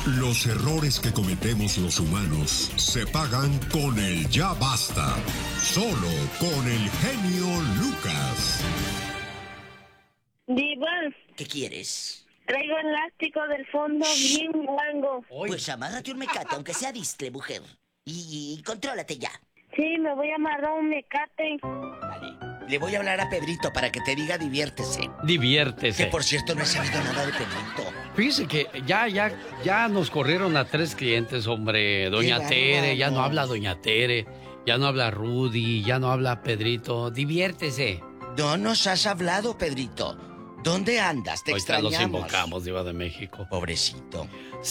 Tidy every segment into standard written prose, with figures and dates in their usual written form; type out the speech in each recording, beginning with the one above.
Los errores que cometemos los humanos se pagan con el ya basta. Solo con el genio Lucas. Diva, ¿Qué quieres? traigo elástico del fondo bien guango. Pues amárrate un mecate, aunque sea distre, mujer. Y contrólate ya. Sí, me voy a amarrar un mecate. Vale. Le voy a hablar a Pedrito para que te diga diviértese. Diviértese. Que por cierto no he sabido nada de Pedrito. Fíjese que ya nos corrieron a 3 clientes, hombre. Doña Tere, ya no habla Doña Tere, ya no habla Rudy, ya no habla Pedrito. Diviértese. No nos has hablado, Pedrito. ¿Dónde andas? Te Ahorita extrañamos. los invocamos, Diva de México. Pobrecito.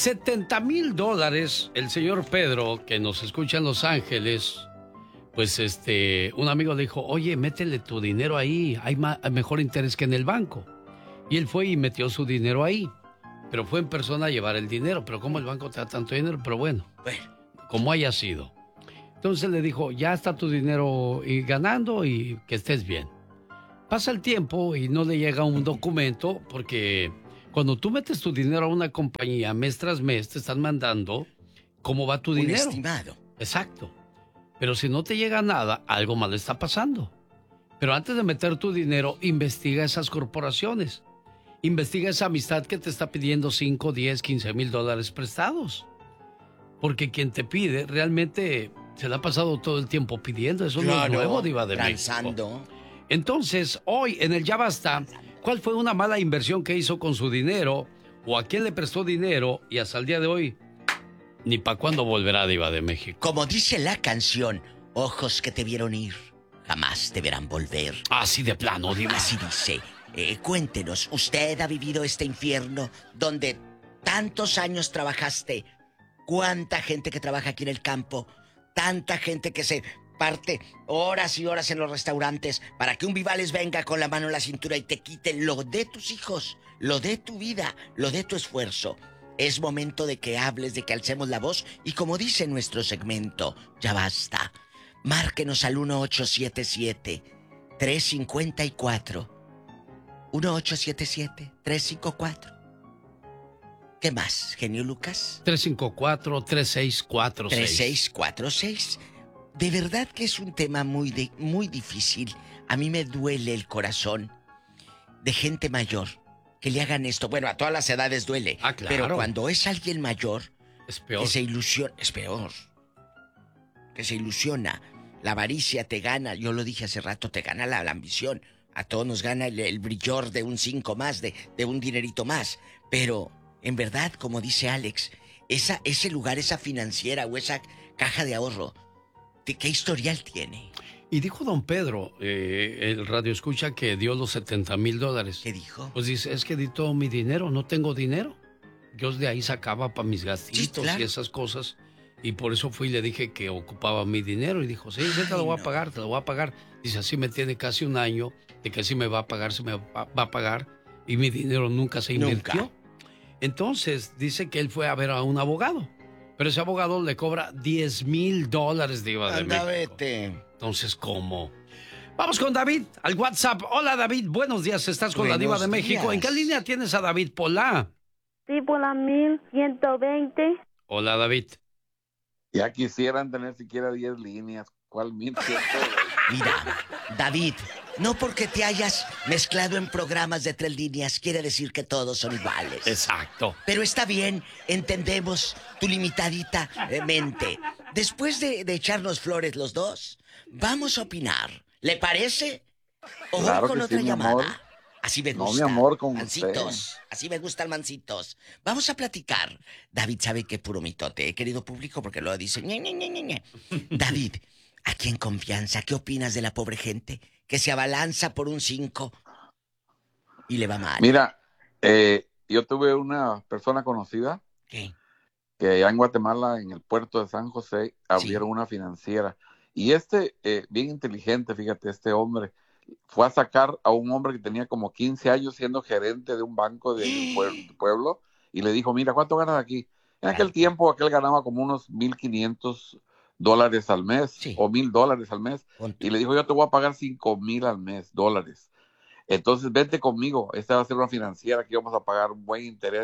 $70,000, el señor Pedro, que nos escucha en Los Ángeles, pues un amigo le dijo, oye, métele tu dinero ahí, hay mejor interés que en el banco. Y él fue y metió su dinero ahí, pero fue en persona a llevar el dinero, pero ¿cómo el banco te da tanto dinero? Pero bueno, como haya sido. Entonces le dijo, ya está tu dinero ganando y que estés bien. Pasa el tiempo y no le llega un documento porque cuando tú metes tu dinero a una compañía mes tras mes te están mandando cómo va tu dinero. Un estimado. Exacto. Pero si no te llega nada, algo mal está pasando. Pero antes de meter tu dinero, investiga esas corporaciones. Investiga esa amistad que te está pidiendo 5, 10, 15 mil dólares prestados. Porque quien te pide realmente se le ha pasado todo el tiempo pidiendo. Eso no es nuevo, Diva de México. Entonces, hoy en el Ya Basta, ¿cuál fue una mala inversión que hizo con su dinero? ¿O a quién le prestó dinero? Y hasta el día de hoy, ni para cuándo volverá, Diva de México. Como dice la canción, ojos que te vieron ir, jamás te verán volver. Así de plano, Diva. Así dice. Cuéntenos, ¿usted ha vivido este infierno donde tantos años trabajaste? ¿Cuánta gente que trabaja aquí en el campo? Tanta gente que se parte horas y horas en los restaurantes para que un Vivales venga con la mano en la cintura y te quite lo de tus hijos, lo de tu vida, lo de tu esfuerzo. Es momento de que hables, de que alcemos la voz y como dice nuestro segmento, ya basta. Márquenos al 1877-354. 1877-354. ¿Qué más, genio Lucas? 354-3646. 3646. De verdad que es un tema muy difícil. A mí me duele el corazón de gente mayor que le hagan esto. Bueno, a todas las edades duele. Ah, claro. Pero cuando es alguien mayor, es peor. Que se ilusiona, es peor. Que se ilusiona. La avaricia te gana, yo lo dije hace rato, te gana la ambición. A todos nos gana el brillor de un 5 más, de un dinerito más. Pero, en verdad, como dice Alex, ese lugar, esa financiera o esa caja de ahorro, ¿qué historial tiene? Y dijo don Pedro, el radio escucha, que dio los $70,000. ¿Qué dijo? Pues dice, es que di todo mi dinero, no tengo dinero. Yo de ahí sacaba para mis gastitos, sí, claro, y esas cosas. Y por eso fui y le dije que ocupaba mi dinero. Y dijo, sí, te lo voy a pagar, te lo voy a pagar. Dice, así me tiene casi un año de que sí me va a pagar, se me va a pagar. Y mi dinero nunca se invirtió. Entonces, dice que él fue a ver a un abogado. Pero ese abogado le cobra $10,000, Diva de México. Vete. Entonces, ¿cómo? Vamos con David al WhatsApp. Hola, David, buenos días. Estás con la Diva de México. ¿En qué línea tienes a David? ¿Pola? Sí, por la 1120. Hola, David. Ya quisieran tener siquiera 10 líneas. ¿Cuál 1100? Mira, David, no porque te hayas mezclado en programas de 3 líneas quiere decir que todos son iguales. Exacto. Pero está bien, entendemos tu limitadita mente. Después de echarnos flores los dos, vamos a opinar. ¿Le parece? O claro voy con otra sí, llamada. Así me gusta. No, mi amor, con mancitos. Usted. Así me gustan mancitos. Vamos a platicar. David sabe que puro mitote, querido público, porque lo dice. Ñe. David, aquí en confianza, ¿qué opinas de la pobre gente que se abalanza por un 5 y le va mal? Mira, yo tuve una persona conocida. ¿Qué? Que allá en Guatemala, en el puerto de San José, abrieron una financiera. Y bien inteligente, fíjate, este hombre fue a sacar a un hombre que tenía como 15 años siendo gerente de un banco del pueblo y le dijo, mira, ¿cuánto ganas aquí? En aquel tiempo, aquel ganaba como unos $1,500 al mes, o $1,000 al mes. Y le dijo, yo te voy a pagar $5,000 al mes, dólares. Entonces, vente conmigo, esta va a ser una financiera que vamos a pagar un buen interés,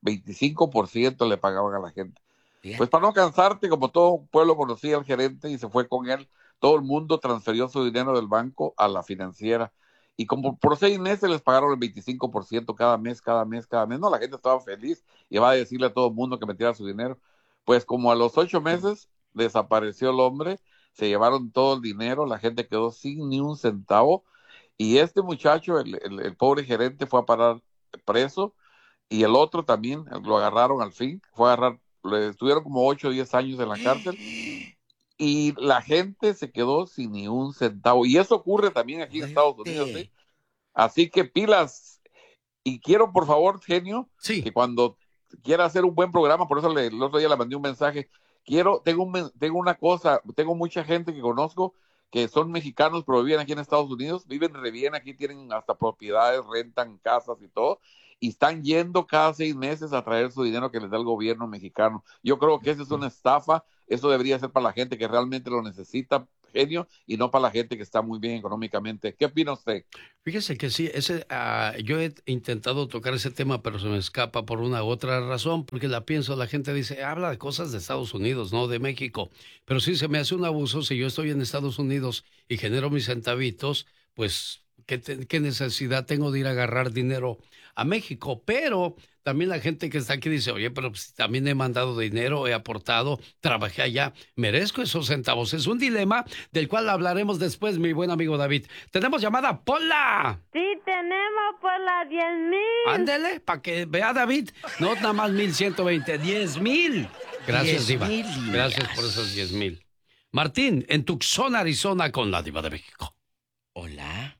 25% le pagaban a la gente. Bien. Pues para no cansarte, como todo pueblo conocía al gerente y se fue con él, todo el mundo transfirió su dinero del banco a la financiera. Y como por 6 meses les pagaron el 25% cada mes. No, la gente estaba feliz y va a decirle a todo el mundo que metiera su dinero. Pues como a los 8 meses desapareció el hombre, se llevaron todo el dinero, la gente quedó sin ni un centavo. Y este muchacho, el pobre gerente, fue a parar preso. Y el otro también, lo agarraron al fin, le estuvieron como 8 o 10 años en la cárcel. Y la gente se quedó sin ni un centavo. Y eso ocurre también aquí en Estados Unidos, ¿sí? Así que pilas. Y quiero, por favor, genio, que cuando quiera hacer un buen programa, por eso el otro día le mandé un mensaje, tengo una cosa, tengo mucha gente que conozco que son mexicanos, pero viven aquí en Estados Unidos, viven re bien aquí, tienen hasta propiedades, rentan casas y todo, y están yendo cada 6 meses a traer su dinero que les da el gobierno mexicano. Yo creo que esa es una estafa. Eso debería ser para la gente que realmente lo necesita, genio, y no para la gente que está muy bien económicamente. ¿Qué opina usted? Fíjese que sí, yo he intentado tocar ese tema, pero se me escapa por una u otra razón, porque la gente dice, habla de cosas de Estados Unidos, no de México. Pero sí, se me hace un abuso si yo estoy en Estados Unidos y genero mis centavitos, pues, ¿qué necesidad tengo de ir a agarrar dinero a México? Pero también la gente que está aquí dice, oye, pero pues, también he mandado dinero, he aportado, trabajé allá, merezco esos centavos. Es un dilema del cual hablaremos después, mi buen amigo David. ¿Tenemos llamada? ¡Ponla! Sí, tenemos por las 10,000. Ándele, para que vea David. No nada más 1,120, 10,000. Gracias, 10,000 Diva. líneas. Gracias por esos 10,000. Martín, en Tucson, Arizona, con la Diva de México. Hola.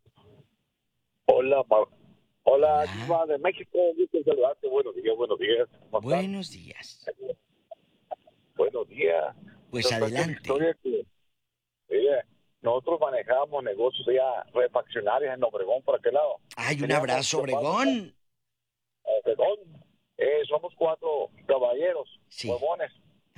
Hola, Diva de México, gusto saludarte. Buenos días. Buenos días. Buenos días. Pues adelante. Nosotros manejábamos negocios ya refaccionarios en Obregón, por aquel lado. Ay, un abrazo, Obregón. Obregón. Somos 4 caballeros, huevones.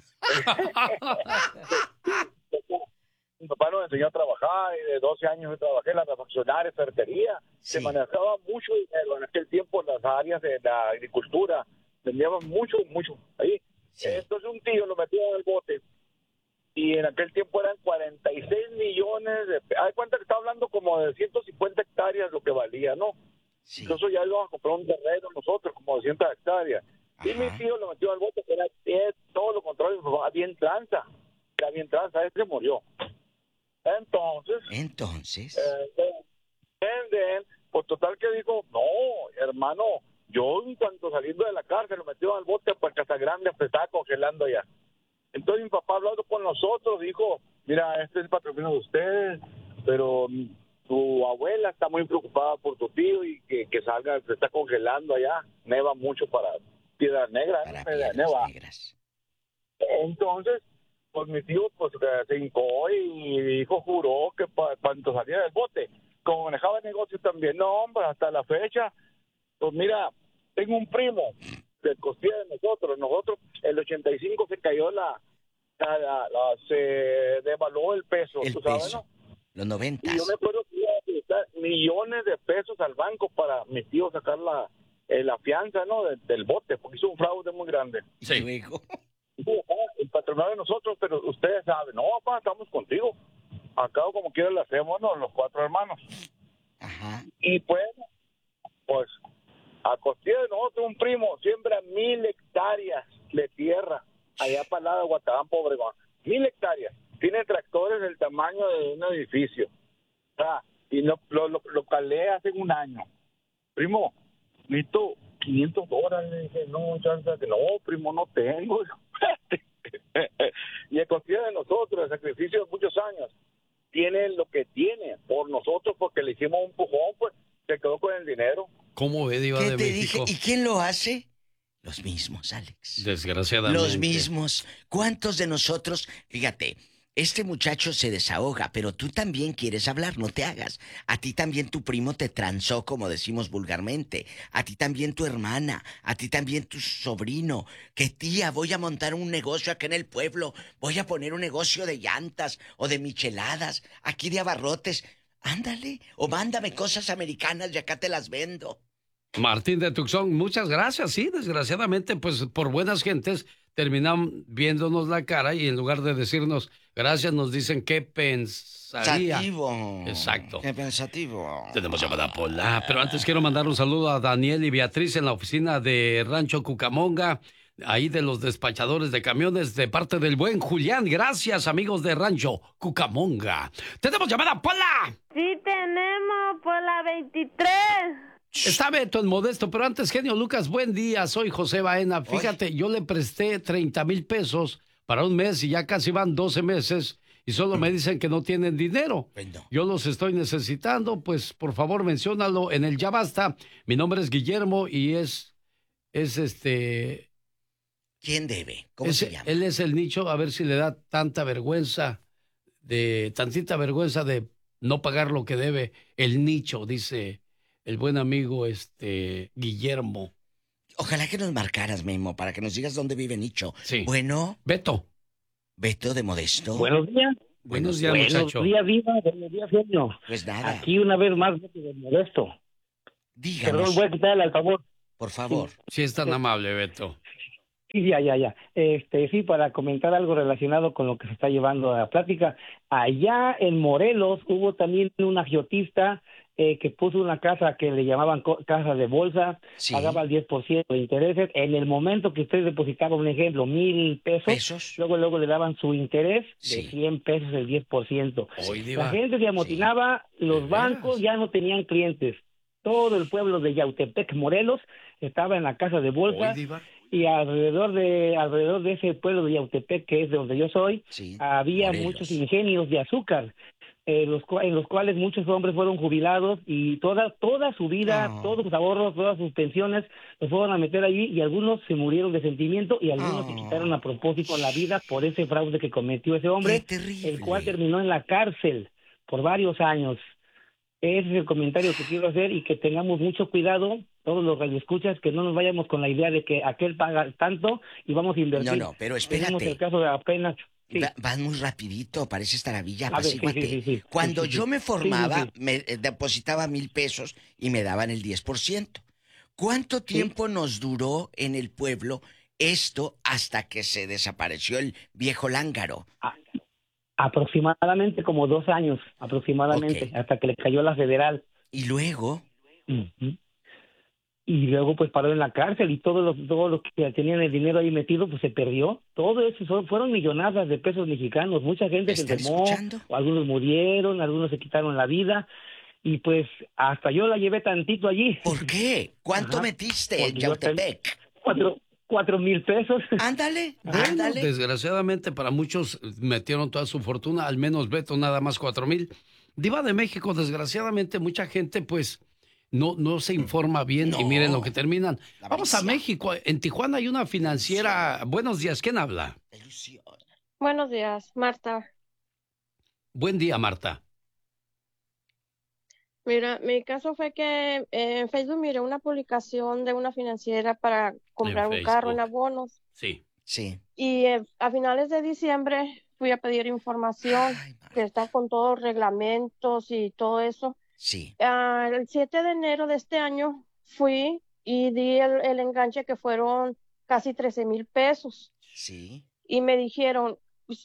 Mi papá nos enseñó a trabajar y de 12 años yo trabajé en la refaccionaria, ferretería. Se manejaba mucho dinero en aquel tiempo en las áreas de la agricultura. Vendíamos mucho ahí. Entonces un tío lo metió en el bote y en aquel tiempo eran 46 millones de... Hay cuenta que está hablando como de 150 hectáreas lo que valía, ¿no? Sí. Entonces ya íbamos a comprar un terreno nosotros como 200 hectáreas. Ajá. Y mi tío lo metió al bote, que era todo lo contrario, era bien tranza, este murió. Entonces, pues total que dijo, no, hermano, yo en cuanto saliendo de la cárcel lo metió al bote para Casa Grande, pues estaba congelando allá. Entonces mi papá hablando con nosotros dijo, mira, este es el patrocinio de ustedes, pero tu abuela está muy preocupada por tu tío y que salga, se está congelando allá, neva mucho para Piedras Negras. Para Piedras Negras. Entonces, pues mi tío pues se hincó y dijo, juró que cuando salía del bote, como manejaba el negocio también, no hombre, hasta la fecha, pues mira, tengo un primo de costilla de nosotros, el 85 se cayó se devaluó el peso, tú sabes, ¿no? Los 90. Y yo me acuerdo que iba a utilizar millones de pesos al banco para mi tío sacar la fianza, ¿no? Del bote, porque hizo un fraude muy grande. Sí. Luego. El patronado de nosotros, pero ustedes saben, no, papá, estamos contigo. Acá como quiera lo hacemos, ¿no? Los 4 hermanos. Ajá. Y pues a costilla de nosotros, un primo siembra 1,000 hectáreas de tierra allá para el lado de Guatabampo, Obregón. 1,000 hectáreas. Tiene tractores del tamaño de un edificio. Y lo calé hace un año. Primo, necesito $500. Le dije, no, chance que no, primo, no tengo. Y a costilla de nosotros, el sacrificio de muchos años, tiene lo que tiene por nosotros, porque le hicimos un pujón, pues se quedó con el dinero. ¿Cómo ve, Diva de México? Dije? ¿Y quién lo hace? Los mismos, Alex. Desgraciadamente. Los mismos. ¿Cuántos de nosotros? Fíjate, este muchacho se desahoga, pero tú también quieres hablar, no te hagas. A ti también tu primo te transó, como decimos vulgarmente. A ti también tu hermana, a ti también tu sobrino. Que tía, voy a montar un negocio acá en el pueblo. Voy a poner un negocio de llantas o de micheladas, aquí de abarrotes. Ándale, o mándame cosas americanas y acá te las vendo. Martín de Tucson, muchas gracias. Sí, desgraciadamente, pues por buenas gentes terminan viéndonos la cara y en lugar de decirnos gracias, nos dicen qué pensaría. Pensativo. Exacto. Qué pensativo. Tenemos llamada Pola, pero antes quiero mandar un saludo a Daniel y Beatriz en la oficina de Rancho Cucamonga, ahí de los despachadores de camiones, de parte del buen Julián. Gracias, amigos de Rancho Cucamonga. ¡Tenemos llamada Pola! Sí tenemos por la 23. Está Beto en Modesto, pero antes, genio Lucas, buen día, soy José Baena. Fíjate, yo le presté 30,000 pesos para un mes y ya casi van 12 meses y solo me dicen que no tienen dinero. Yo los estoy necesitando, pues por favor menciónalo en el Ya Basta. Mi nombre es Guillermo y es ¿Quién debe? ¿Cómo se llama? Él es el nicho, a ver si le da tantita vergüenza de no pagar lo que debe. El nicho, dice el buen amigo Guillermo. Ojalá que nos marcaras, Memo, para que nos digas dónde vive Nicho. Sí. Bueno. Beto de Modesto. Buenos días. Buenos días, muchacho. Buenos días, Viva. Buenos días, genio. Pues nada. Aquí una vez más, Beto de Modesto. Díganos. Perdón, voy a quitar el altavoz. Por favor. Sí, es tan amable, Beto. Sí, ya. Sí, para comentar algo relacionado con lo que se está llevando a la plática. Allá en Morelos hubo también un agiotista que puso una casa que le llamaban casa de bolsa, sí. Pagaba el 10% de intereses. En el momento que usted depositaba, un ejemplo, 1,000 pesos, luego le daban su interés de 100 pesos, el 10%. La gente se amotinaba, los bancos ya no tenían clientes. Todo el pueblo de Yautepec, Morelos, estaba en la casa de bolsa. Y alrededor de ese pueblo de Yautepec, que es de donde yo soy, había muchos ingenios de azúcar, en los cuales muchos hombres fueron jubilados y toda su vida, todos sus ahorros, todas sus pensiones, los fueron a meter allí y algunos se murieron de sentimiento y algunos se quitaron a propósito la vida por ese fraude que cometió ese hombre, el cual terminó en la cárcel por varios años. Ese es el comentario que quiero hacer y que tengamos mucho cuidado, todos los radioescuchas, que no nos vayamos con la idea de que aquel paga tanto y vamos a invertir. No, pero espérate. Tenemos el caso de apenas... Sí. Vas muy rapidito, pareces taravilla, sí. Cuando yo me formaba, me depositaba 1,000 pesos y me daban el 10%. ¿Cuánto tiempo nos duró en el pueblo esto hasta que se desapareció el viejo lángaro? Aproximadamente como 2 años, hasta que le cayó la federal. ¿Y luego? Y luego pues paró en la cárcel y todo lo que tenían el dinero ahí metido pues se perdió. Todo eso fueron millonadas de pesos mexicanos. Mucha gente se enfermó, algunos murieron, algunos se quitaron la vida y pues hasta yo la llevé tantito allí. ¿Por qué? ¿Cuánto metiste en Yautepec? 4,000 pesos. Ándale. Desgraciadamente para muchos metieron toda su fortuna, al menos Beto nada más 4,000. Diva de México, desgraciadamente mucha gente pues no se informa bien y miren lo que terminan. Vamos a México. En Tijuana hay una financiera. Buenos días, ¿quién habla? Buenos días, Marta. Buen día, Marta. Mira, mi caso fue que en Facebook miré una publicación de una financiera para comprar un carro en abonos. Sí. Y a finales de diciembre fui a pedir información, que está con todos los reglamentos y todo eso. Sí. El 7 de enero de este año fui y di el enganche que fueron casi 13,000 pesos. Sí. Y me dijeron,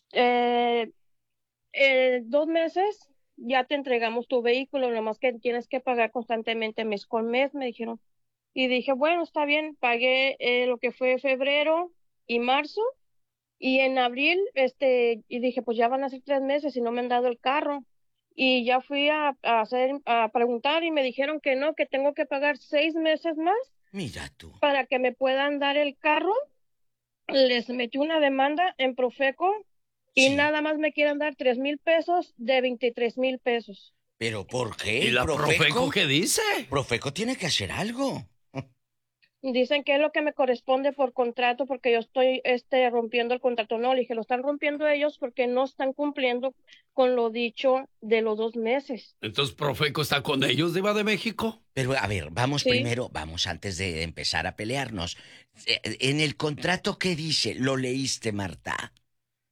2 meses ya te entregamos tu vehículo, nomás que tienes que pagar constantemente mes con mes, me dijeron. Y dije, bueno, está bien, pagué lo que fue febrero y marzo, y en abril, y dije, pues ya van a ser 3 meses y no me han dado el carro. Y ya fui a preguntar y me dijeron que no, que tengo que pagar 6 meses más. Mira tú. Para que me puedan dar el carro. Les metí una demanda en Profeco y nada más me quieren dar 3,000 pesos de 23,000 pesos. ¿Pero por qué? ¿Y la Profeco qué dice? Profeco tiene que hacer algo. Dicen que es lo que me corresponde por contrato porque yo estoy rompiendo el contrato. No, le dije, lo están rompiendo ellos porque no están cumpliendo con lo dicho de los 2 meses. Entonces, ¿Profeco está con ellos, Diva de México? Pero, a ver, vamos primero, antes de empezar a pelearnos. En el contrato, ¿qué dice? ¿Lo leíste, Marta?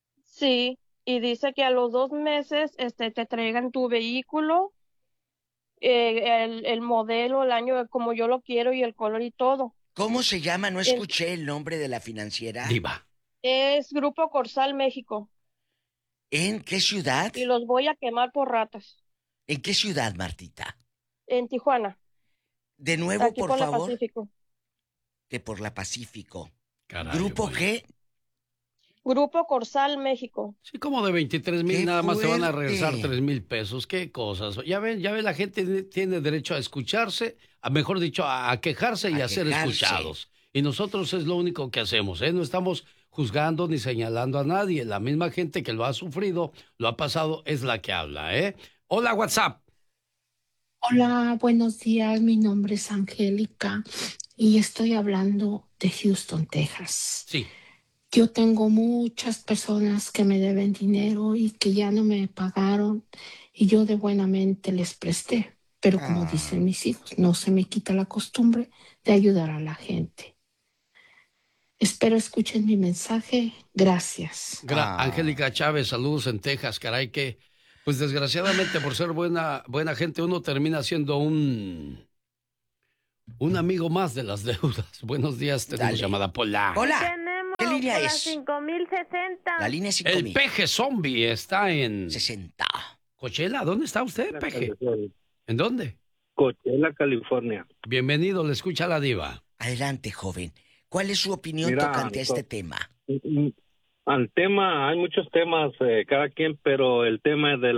Sí, y dice que a los 2 meses te traigan tu vehículo el modelo, el año como yo lo quiero y el color y todo. ¿Cómo se llama? No escuché el nombre de la financiera. Diva. Es Grupo Corsal México. ¿En qué ciudad? Y los voy a quemar por ratas. ¿En qué ciudad, Martita? En Tijuana. De nuevo, aquí por por favor. La Pacífico. Que por la Pacífico. Caray, ¿Grupo bueno. qué? Grupo Corsal México. Sí, como de 23,000 nada más te van a regresar fuerte! 3,000 pesos. Qué cosas. Ya ven, la gente tiene derecho a escucharse, mejor dicho, a quejarse y a ser escuchados. Y nosotros es lo único que hacemos, ¿eh? No estamos juzgando ni señalando a nadie. La misma gente que lo ha sufrido, lo ha pasado, es la que habla, ¿eh? Hola, WhatsApp. Hola, buenos días. Mi nombre es Angélica y estoy hablando de Houston, Texas. Sí. Yo tengo muchas personas que me deben dinero y que ya no me pagaron y yo de buena mente les presté. Pero como dicen mis hijos, no se me quita la costumbre de ayudar a la gente. Espero escuchen mi mensaje. Gracias. Angélica Chávez, saludos en Texas. Caray, que pues desgraciadamente por ser buena gente uno termina siendo un amigo más de las deudas. Buenos días, tenemos llamada Pola. Hola. ¿Qué línea Por la es? 5060. La línea 5000. El Peje Zombie está en 60. Coachella. ¿Dónde está usted, Peje? ¿En dónde? Coachella, California. Bienvenido, le escucha la diva. Adelante, joven. ¿Cuál es su opinión tocante a este tema? Al tema, hay muchos temas, cada quien, pero el tema de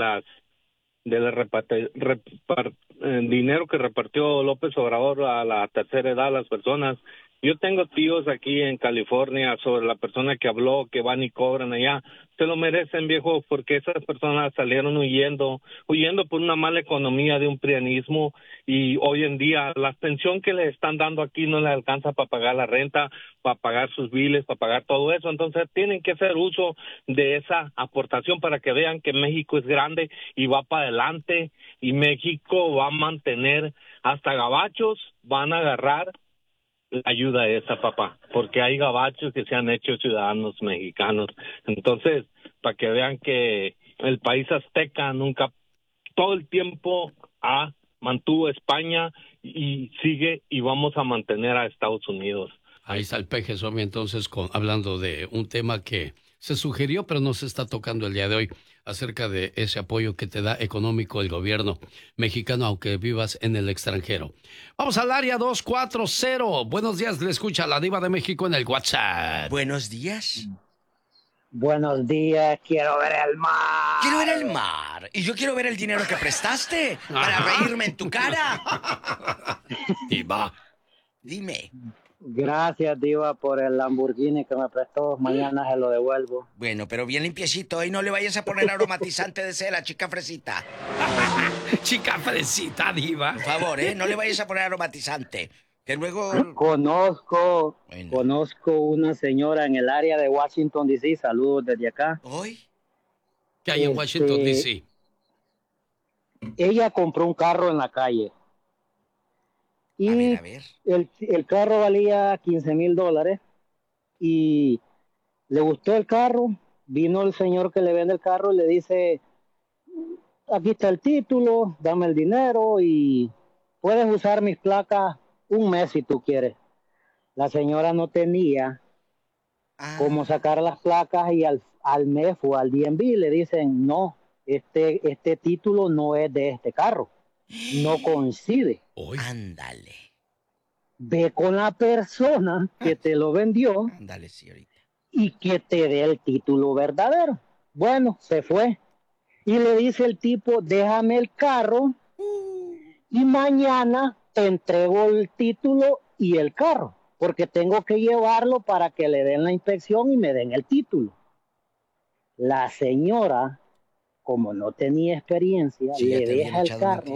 dinero que repartió López Obrador a la tercera edad a las personas. Yo tengo tíos aquí en California sobre la persona que habló, que van y cobran allá. Se lo merecen, viejo, porque esas personas salieron huyendo por una mala economía de un prianismo, y hoy en día la pensión que les están dando aquí no les alcanza para pagar la renta, para pagar sus biles, para pagar todo eso. Entonces tienen que hacer uso de esa aportación para que vean que México es grande y va para adelante, y México va a mantener, hasta gabachos van a agarrar la ayuda esa, papá, porque hay gabachos que se han hecho ciudadanos mexicanos. Entonces, para que vean que el país azteca nunca, todo el tiempo mantuvo España y sigue, y vamos a mantener a Estados Unidos. Ahí está el Peje Zombie, entonces, hablando de un tema que se sugirió, pero no se está tocando el día de hoy, acerca de ese apoyo que te da económico el gobierno mexicano, aunque vivas en el extranjero. Vamos al área 240. Buenos días, le escucha la diva de México en el WhatsApp. Buenos días. Buenos días, quiero ver el mar. Quiero ver el mar. Y yo quiero ver el dinero que prestaste para reírme en tu cara. Diva. Dime. Gracias, diva, por el Lamborghini que me prestó. Mañana se lo devuelvo. Bueno, pero bien limpiecito. Y no le vayas a poner aromatizante de cera, chica fresita. Chica fresita, diva. Por favor, no le vayas a poner aromatizante. Que luego... Conozco una señora en el área de Washington, D.C. Saludos desde acá. ¿Hoy? ¿Qué hay en Washington, D.C.? Ella compró un carro en la calle. Y a ver. El carro valía $15,000 y le gustó el carro. Vino el señor que le vende el carro y le dice: aquí está el título, dame el dinero y puedes usar mis placas un mes si tú quieres. La señora no tenía cómo sacar las placas y al mes fue al DMV y le dicen: no, este título no es de este carro, no coincide. Ándale. Ve con la persona que te lo vendió. Ándale, señorita. Y que te dé el título verdadero. Bueno, se fue. Y le dice el tipo: déjame el carro y mañana te entrego el título y el carro, porque tengo que llevarlo para que le den la inspección y me den el título. La señora, como no tenía experiencia, le deja el carro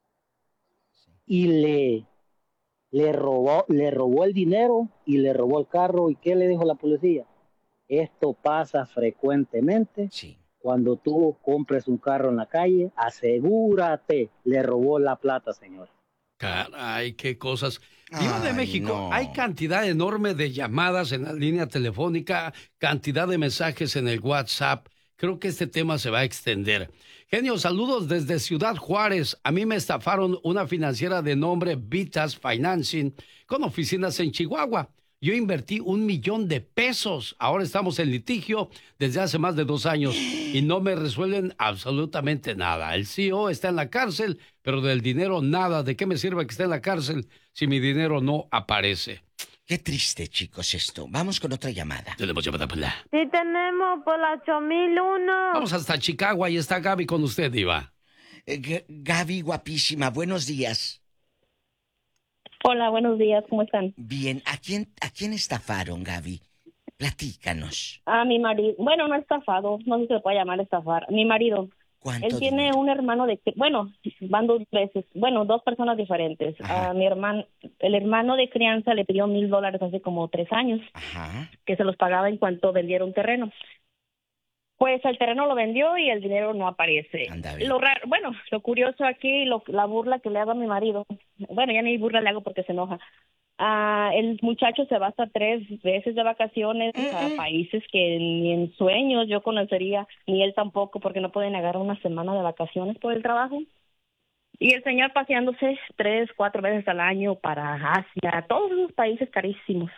y le robó el dinero y le robó el carro. ¿Y qué le dijo la policía? Esto pasa frecuentemente. Cuando tú compres un carro en la calle, asegúrate. Le robó la plata, señor. Caray, qué cosas. Diva de México, hay cantidad enorme de llamadas en la línea telefónica, cantidad de mensajes en el WhatsApp creo que este tema se va a extender. Genio, saludos desde Ciudad Juárez. A mí me estafaron una financiera de nombre Vitas Financing con oficinas en Chihuahua. Yo invertí $1 millón. Ahora estamos en litigio desde hace más de 2 años y no me resuelven absolutamente nada. El CEO está en la cárcel, pero del dinero nada. ¿De qué me sirve que esté en la cárcel si mi dinero no aparece? Qué triste, chicos, esto. Vamos con otra llamada. Tenemos llamada por la... Sí tenemos por la 8001. Vamos hasta Chicago, ahí está Gaby con usted, Diva. Gaby, guapísima, buenos días. Hola, buenos días, ¿cómo están? Bien, ¿a quién estafaron, Gaby? Platícanos. A mi marido, bueno, no estafado, no sé si se puede llamar estafar. Mi marido, él tiene un hermano bueno, van 2 veces, bueno, 2 personas diferentes. A mi hermano, el hermano de crianza le pidió $1,000 hace como 3 años, que se los pagaba en cuanto vendiera un terreno. Pues el terreno lo vendió y el dinero no aparece. Lo raro, bueno, lo curioso aquí, la burla que le hago a mi marido, bueno, ya ni burla le hago porque se enoja. El muchacho se va hasta 3 veces de vacaciones a países que ni en sueños yo conocería, ni él tampoco, porque no pueden agarrar una semana de vacaciones por el trabajo. Y el señor paseándose 3, 4 veces al año para Asia, todos esos países carísimos.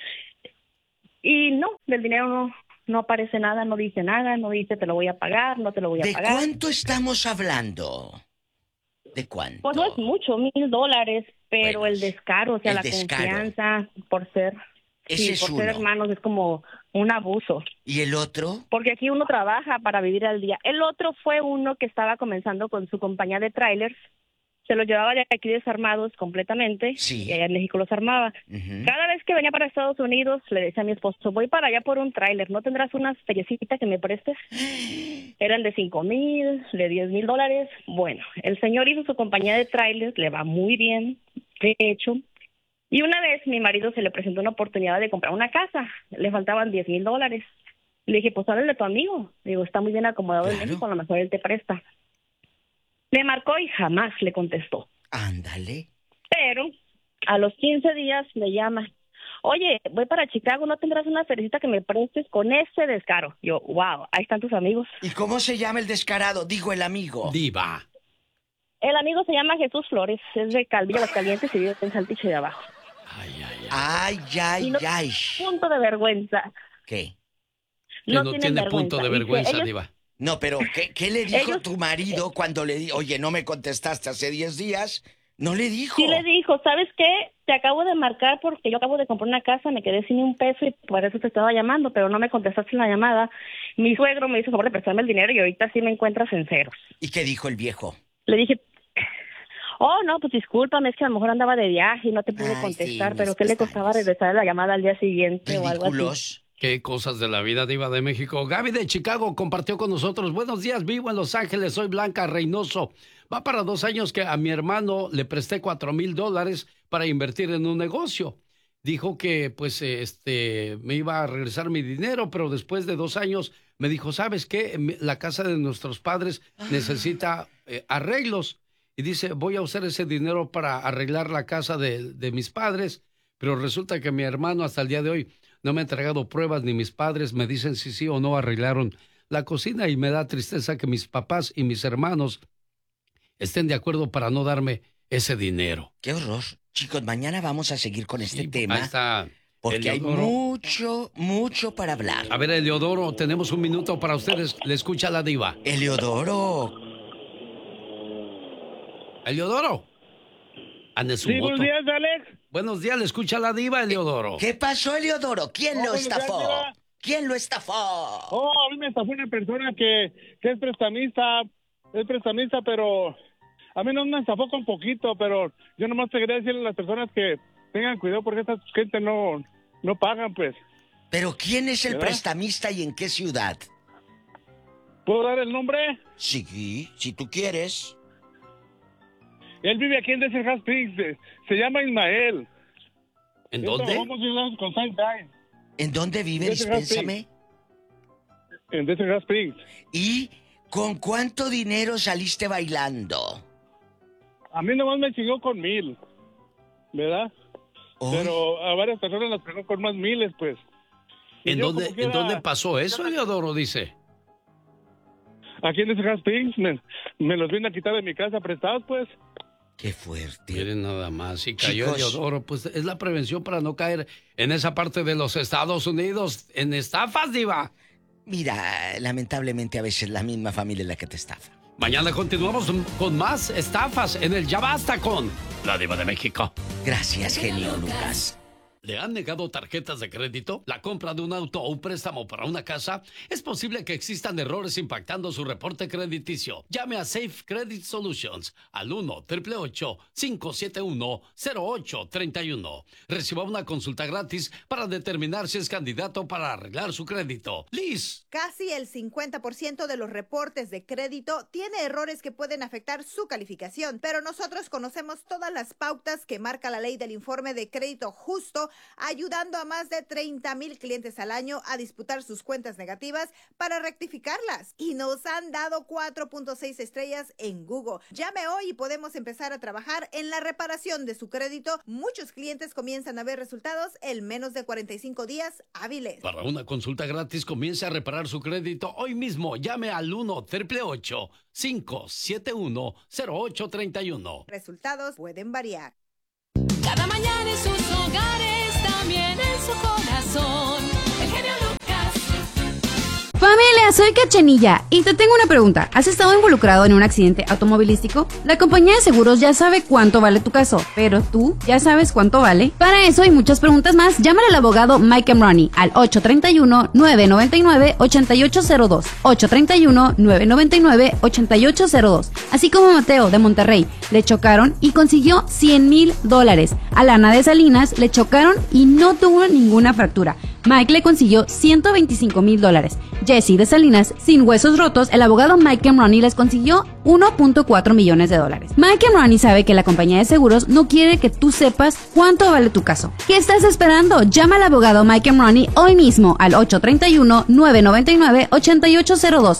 Y no, del dinero no aparece nada, no dice nada, no dice te lo voy a pagar, no te lo voy a pagar. ¿De cuánto estamos hablando? ¿De cuánto? Pues no es mucho, $1,000, pero bueno, el descaro, o sea, la confianza por ser, ser hermanos es como un abuso. ¿Y el otro? Porque aquí uno trabaja para vivir al día. El otro fue uno que estaba comenzando con su compañía de trailers. Se los llevaba de aquí desarmados completamente, y allá en México los armaba. Cada vez que venía para Estados Unidos, le decía a mi esposo, voy para allá por un tráiler, ¿no tendrás unas feriecitas que me prestes? Eran de $5,000, de $10,000. Bueno, el señor hizo su compañía de trailers, le va muy bien, de hecho. Y una vez mi marido se le presentó una oportunidad de comprar una casa, le faltaban $10,000. Le dije, pues háblale a tu amigo. Digo, está muy bien acomodado en México, a lo mejor él te presta. Le marcó y jamás le contestó. Ándale. Pero a los 15 días me llama. Oye, voy para Chicago, ¿no tendrás una felicita que me prestes con ese descaro? Yo, wow, ahí están tus amigos. ¿Y cómo se llama el descarado? Digo, el amigo. Diva. El amigo se llama Jesús Flores, es de Calvillo, Aguascalientes y vive en Saltillo de Abajo. Ay. Punto de vergüenza. ¿Qué? No tiene punto de vergüenza, Diva. No, pero ¿qué le dijo tu marido cuando le dijo, oye, no me contestaste hace 10 días? ¿No le dijo? Sí le dijo, ¿sabes qué? Te acabo de marcar porque yo acabo de comprar una casa, me quedé sin $1 y por eso te estaba llamando, pero no me contestaste la llamada. Mi suegro me hizo favor de prestarme el dinero y ahorita sí me encuentras en ceros. ¿Y qué dijo el viejo? Le dije, no, pues discúlpame, es que a lo mejor andaba de viaje y no te pude contestar, pero ¿qué le costaba regresar la llamada al día siguiente o algo así? Qué cosas de la vida, Diva de México. Gaby de Chicago compartió con nosotros. Buenos días, vivo en Los Ángeles, soy Blanca Reynoso. Va para 2 años que a mi hermano le presté $4,000 para invertir en un negocio. Dijo que pues me iba a regresar mi dinero, pero después de 2 años me dijo, ¿sabes qué? La casa de nuestros padres necesita arreglos. Y dice, voy a usar ese dinero para arreglar la casa de mis padres, pero resulta que mi hermano hasta el día de hoy no me ha entregado pruebas, ni mis padres me dicen si sí o no arreglaron la cocina, y me da tristeza que mis papás y mis hermanos estén de acuerdo para no darme ese dinero. ¡Qué horror! Chicos, mañana vamos a seguir con este tema. Ahí está. Porque Eliodoro. Hay mucho para hablar. A ver, Eliodoro, tenemos 1 minuto para ustedes. Le escucha la Diva. Eliodoro. Sí, buenos días, Alex. Buenos días, le escucha la Diva, Eliodoro. ¿Qué pasó, Eliodoro? ¿Quién lo estafó? ¿Quién lo estafó? A mí me estafó una persona que es prestamista, pero a mí no me estafó con poquito, pero yo nomás te quería decirle a las personas que tengan cuidado porque esta gente no pagan, pues. ¿Pero quién es el prestamista y en qué ciudad? ¿Puedo dar el nombre? Sí, si tú quieres. Él vive aquí en Desert Hot Springs. Se llama Ismael. ¿En dónde? Con Sunshine. ¿En dónde vive? Dispénsame. En Desert Hot Springs. ¿Y con cuánto dinero saliste bailando? A mí nomás me chingó con 1,000, ¿verdad? Pero a varias personas las pegó con más miles, pues. ¿En dónde pasó eso, Eliodoro, dice? aquí en ese Gas Springs me los vienen a quitar de mi casa prestados, pues. Qué fuerte. Miren nada más, y cayó Diodoro. Pues es la prevención para no caer en esa parte de los Estados Unidos en estafas, Diva. Mira, lamentablemente a veces la misma familia es la que te estafa. Mañana continuamos con más estafas en el Ya Basta con la Diva de México. Gracias, genio Lucas. ¿Le han negado tarjetas de crédito? ¿La compra de un auto o un préstamo para una casa? Es posible que existan errores impactando su reporte crediticio. Llame a Safe Credit Solutions al 1-888-571-0831. Reciba una consulta gratis para determinar si es candidato para arreglar su crédito. Liz. Casi el 50% de los reportes de crédito tiene errores que pueden afectar su calificación, pero nosotros conocemos todas las pautas que marca la ley del informe de crédito justo, ayudando a más de 30,000 clientes al año a disputar sus cuentas negativas para rectificarlas. Y nos han dado 4.6 estrellas en Google. Llame hoy y podemos empezar a trabajar en la reparación de su crédito. Muchos clientes comienzan a ver resultados en menos de 45 días hábiles. Para una consulta gratis, comience a reparar su crédito hoy mismo. Llame al 1-888-571-0831. Resultados pueden variar. Cada mañana en sus hogares, también en su corazón. El genio Lucas. Familia, soy Cachanilla y te tengo una pregunta. ¿Has estado involucrado en un accidente automovilístico? La compañía de seguros ya sabe cuánto vale tu caso, pero ¿tú ya sabes cuánto vale? Para eso y muchas preguntas más, llámale al abogado Mike Ronnie al 831-999-8802. 831-999-8802. Así como Mateo de Monterrey, le chocaron y consiguió $100,000. A Lana de Salinas le chocaron y no tuvo ninguna fractura. Mike le consiguió $125,000. Jesse de Salinas, sin huesos rotos, el abogado Mike Ronnie les consiguió $1.4 millones. Mike Ronnie sabe que la compañía de seguros no quiere que tú sepas cuánto vale tu caso. ¿Qué estás esperando? Llama al abogado Mike Ronnie hoy mismo al 831-999-8802.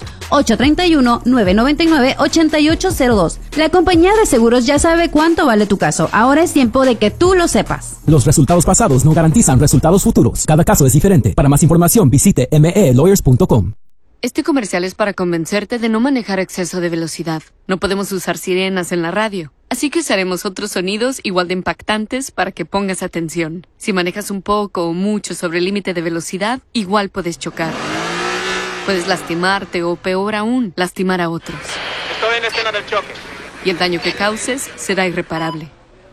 831-999-8802. La compañía de seguros ya sabe cuánto vale tu caso. Ahora es tiempo de que tú lo sepas. Los resultados pasados no garantizan resultados futuros. Cada caso es diferente. Para más información visite melawyers.com. Este comercial es para convencerte de no manejar a exceso de velocidad. No podemos usar sirenas en la radio, así que usaremos otros sonidos igual de impactantes para que pongas atención. Si manejas un poco o mucho sobre el límite de velocidad, igual puedes chocar. Puedes lastimarte o, peor aún, lastimar a otros. Estoy en escena del choque. Y el daño que causes será irreparable.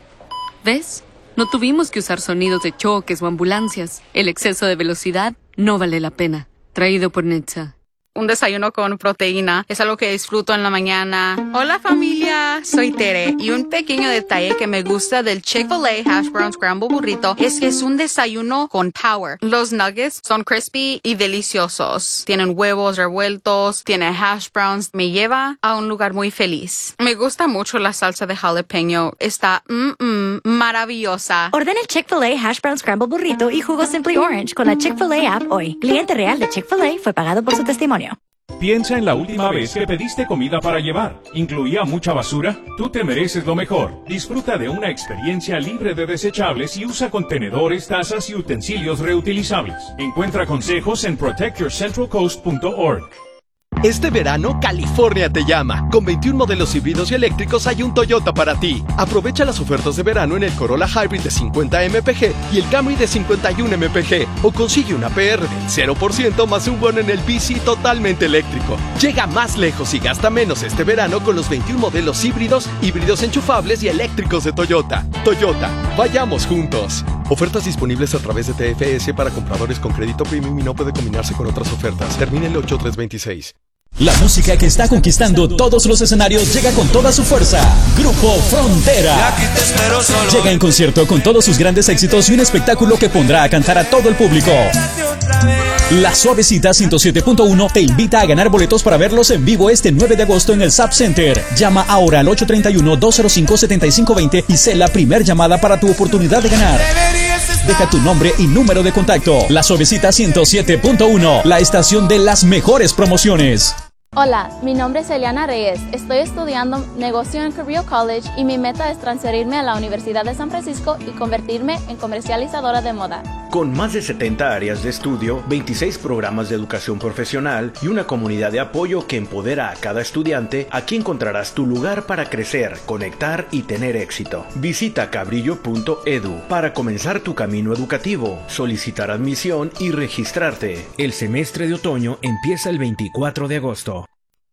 ¿Ves? No tuvimos que usar sonidos de choques o ambulancias. El exceso de velocidad no vale la pena. Traído por Netza. Un desayuno con proteína es algo que disfruto en la mañana. Hola familia, soy Tere y un pequeño detalle que me gusta del Chick-fil-A Hash Brown Scramble Burrito es que es un desayuno con power. Los nuggets son crispy y deliciosos. Tienen huevos revueltos, tiene hash browns. Me lleva a un lugar muy feliz. Me gusta mucho la salsa de jalapeño. Está maravillosa. Ordena el Chick-fil-A Hash Brown Scramble Burrito y jugo Simply Orange con la Chick-fil-A app hoy. Cliente real de Chick-fil-A fue pagado por su testimonio. Piensa en la última vez que pediste comida para llevar. ¿Incluía mucha basura? Tú te mereces lo mejor. Disfruta de una experiencia libre de desechables y usa contenedores, tazas y utensilios reutilizables. Encuentra consejos en protectyourcentralcoast.org. Este verano, California te llama. Con 21 modelos híbridos y eléctricos hay un Toyota para ti. Aprovecha las ofertas de verano en el Corolla Hybrid de 50 mpg y el Camry de 51 mpg. O consigue una PR del 0% más un bono en el bici totalmente eléctrico. Llega más lejos y gasta menos este verano con los 21 modelos híbridos enchufables y eléctricos de Toyota. Toyota, vayamos juntos. Ofertas disponibles a través de TFS para compradores con crédito premium y no puede combinarse con otras ofertas. Termina el 8326. La música que está conquistando todos los escenarios llega con toda su fuerza. Grupo Frontera. Llega en concierto con todos sus grandes éxitos y un espectáculo que pondrá a cantar a todo el público. La Suavecita 107.1 te invita a ganar boletos para verlos en vivo este 9 de agosto en el Zap Center. Llama ahora al 831-205-7520 y sé la primer llamada para tu oportunidad de ganar. Deja tu nombre y número de contacto. La Suavecita 107.1, la estación de las mejores promociones. Hola, mi nombre es Eliana Reyes. Estoy estudiando negocio en Cabrillo College y mi meta es transferirme a la Universidad de San Francisco y convertirme en comercializadora de moda. Con más de 70 áreas de estudio, 26 programas de educación profesional y una comunidad de apoyo que empodera a cada estudiante, aquí encontrarás tu lugar para crecer, conectar y tener éxito. Visita cabrillo.edu para comenzar tu camino educativo, solicitar admisión y registrarte. El semestre de otoño empieza el 24 de agosto.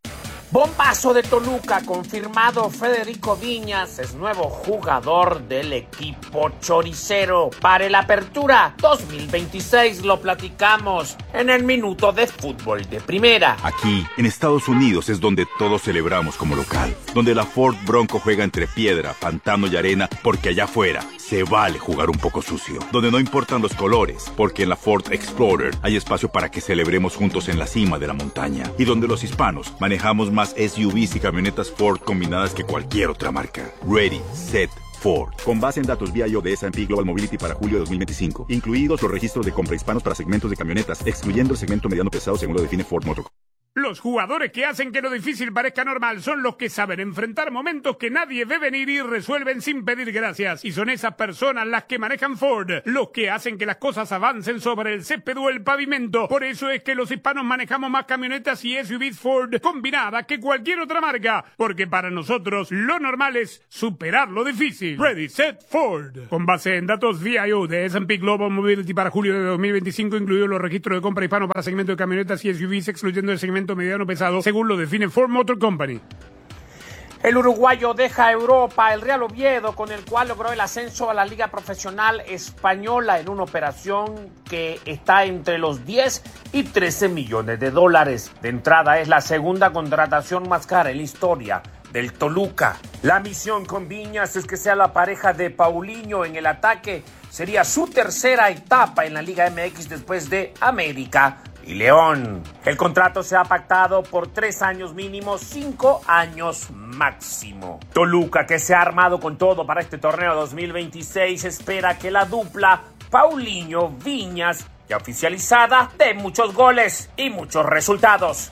Bombazo de Toluca, confirmado. Federico Viñas es nuevo jugador del equipo choricero. Para la apertura 2026 lo platicamos en el Minuto de Fútbol de Primera. Aquí, en Estados Unidos, es donde todos celebramos como local. Donde la Ford Bronco juega entre piedra, pantano y arena, porque allá afuera se vale jugar un poco sucio. Donde no importan los colores, porque en la Ford Explorer hay espacio para que celebremos juntos en la cima de la montaña. Y donde los hispanos manejamos más SUVs y camionetas Ford combinadas que cualquier otra marca. Ready, Set, Ford. Con base en datos BIO de S&P Global Mobility para julio de 2025, incluidos los registros de compra hispanos para segmentos de camionetas, excluyendo el segmento mediano pesado según lo define Ford Motor. Los jugadores que hacen que lo difícil parezca normal son los que saben enfrentar momentos que nadie ve venir y resuelven sin pedir gracias. Y son esas personas las que manejan Ford, los que hacen que las cosas avancen sobre el césped o el pavimento. Por eso es que los hispanos manejamos más camionetas y SUVs Ford combinadas que cualquier otra marca. Porque para nosotros lo normal es superar lo difícil. Ready, Set, Ford. Con base en datos VIO de S&P Global Mobility para julio de 2025, incluidos los registros de compra hispanos para segmento de camionetas y SUVs, excluyendo el segmento mediano pesado, según lo define Ford Motor Company. El uruguayo deja a Europa el Real Oviedo, con el cual logró el ascenso a la Liga Profesional Española en una operación que está entre los 10 y 13 millones de dólares. De entrada es la segunda contratación más cara en la historia del Toluca. La misión con Viñas es que sea la pareja de Paulinho en el ataque. Sería su tercera etapa en la Liga MX después de América y León. El contrato se ha pactado por 3 años mínimo, 5 años máximo. Toluca, que se ha armado con todo para este torneo 2026, espera que la dupla Paulinho-Viñas, ya oficializada, dé muchos goles y muchos resultados.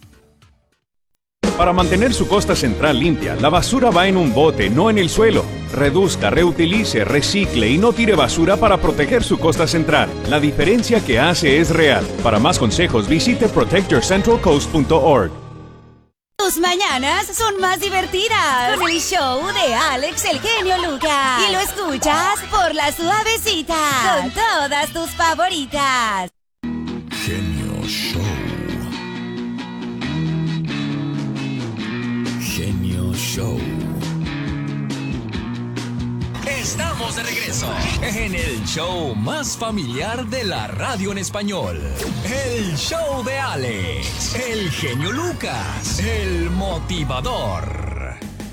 Para mantener su costa central limpia, la basura va en un bote, no en el suelo. Reduzca, reutilice, recicle y no tire basura para proteger su costa central. La diferencia que hace es real. Para más consejos, visite protectyourcentralcoast.org. Tus mañanas son más divertidas con el show de Alex el Genio Lucas. Y lo escuchas por La Suavecita con todas tus favoritas. Genio Show. Genio Show. Estamos de regreso en el show más familiar de la radio en español. El show de Alex, el Genio Lucas, el motivador.